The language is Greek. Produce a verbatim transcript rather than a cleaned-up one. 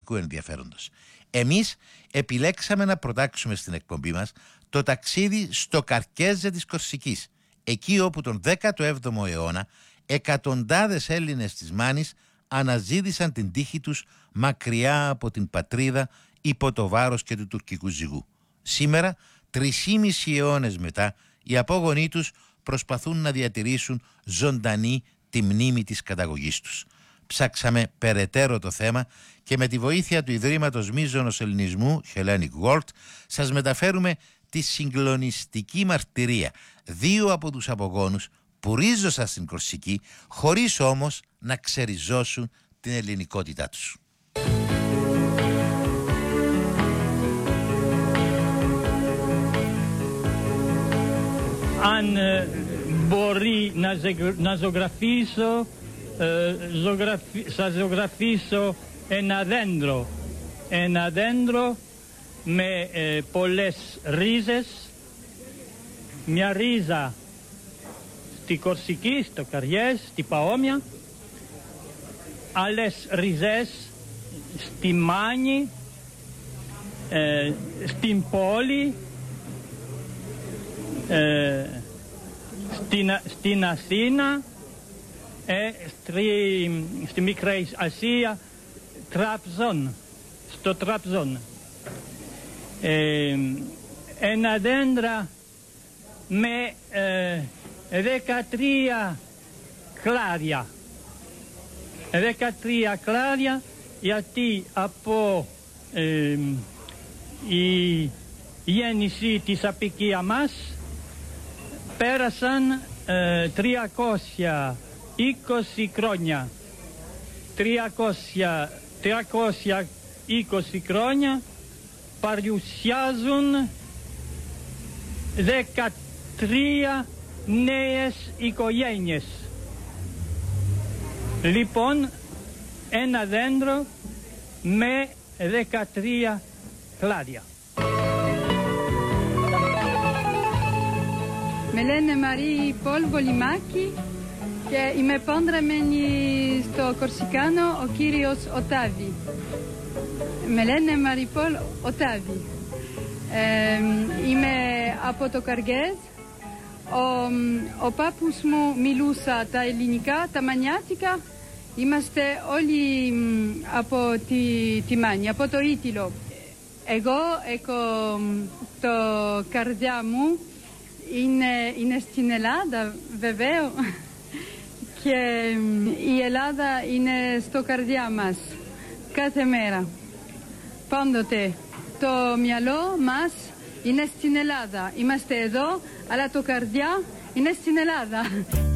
τουριστικού ενδιαφέροντος. Εμείς επιλέξαμε να προτάξουμε στην εκπομπή μας το ταξίδι στο Καρκέζε της Κορσικής, εκεί όπου τον δέκατο έβδομο αιώνα εκατοντάδες Έλληνες της Μάνης αναζήτησαν την τύχη τους μακριά από την πατρίδα υπό το βάρος και του τουρκικού ζυγού. Σήμερα, τρισήμισι αιώνες μετά, οι απόγονοί τους προσπαθούν να διατηρήσουν ζωντανή τη μνήμη της καταγωγής τους. Ψάξαμε περαιτέρω το θέμα και με τη βοήθεια του Ιδρύματος Μίζωνος Ελληνισμού Hellenic World σας μεταφέρουμε τη συγκλονιστική μαρτυρία δύο από τους απογόνους που ρίζωσαν στην Κορσική χωρίς όμως να ξεριζώσουν την ελληνικότητά τους. Αν ε, μπορεί να, ζεγ, να ζωγραφίσω, ε, ζωγραφι, θα ζωγραφίσω ένα δέντρο. Ένα δέντρο με ε, πολλές ρίζες, μια ρίζα στη Κορσική, στο Καριές, στη Παόμια, άλλες ρίζες στη Μάνη, ε, στην πόλη, ε, στην, στην Αθήνα, ε, στη, στη Μικρή Ασία, Τραμπζόν, στο Τραμπζόν. Ε, ένα δέντρα με ε, δεκατρία κλάδια. δεκατρία κλάδια, γιατί από ε, η γέννηση της απικία μας πέρασαν ε, τριακόσια είκοσι χρόνια. τριακόσια είκοσι χρόνια παρουσιάζουν δεκατρία νέες οικογένειες. Λοιπόν, ένα δέντρο με δεκατρία κλάδια. Με λένε Μαρή Πολ Βολιμάκη και είμαι παντρεμένη στο Κορσικάνο ο κύριος Οτάβη. Με λένε Μαρή Πολ Οτάβη. Ε, είμαι από το Καρκές. Ο, ο πάπους μου μιλούσα τα ελληνικά, τα μανιάτικα. Είμαστε όλοι από τη, τη Μάνη, από το Ήτυλο. Εγώ έχω το καρδιά μου είναι, είναι στην Ελλάδα, βεβαίω. Και η Ελλάδα είναι στο καρδιά μας κάθε μέρα. Πάντοτε το μυαλό μας είναι στην Ελλάδα. Είμαστε εδώ, αλλά το καρδιά είναι στην Ελλάδα.